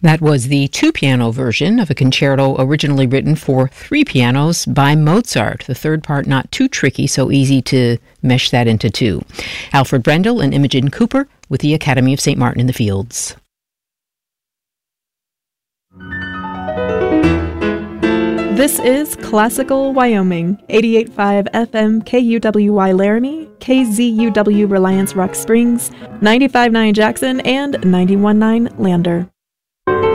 That was the two-piano version of a concerto originally written for three pianos by Mozart. The third part not too tricky, so easy to mesh that into two. Alfred Brendel and Imogen Cooper with the Academy of St. Martin in the Fields. This is Classical Wyoming, 88.5 FM KUWY Laramie, KZUW Reliance Rock Springs, 95.9 Jackson, and 91.9 Lander.